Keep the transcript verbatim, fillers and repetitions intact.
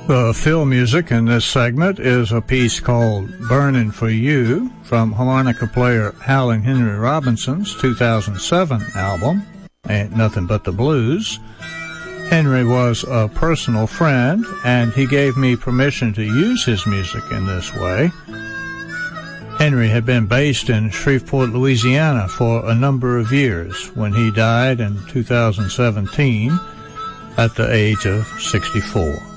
The fill music in this segment is a piece called Burning for You from harmonica player Howlin' Henry Robinson's two thousand seven album, Ain't Nothing But the Blues. Henry was a personal friend, and he gave me permission to use his music in this way. Henry had been based in Shreveport, Louisiana for a number of years when he died in two thousand seventeen at the age of sixty-four.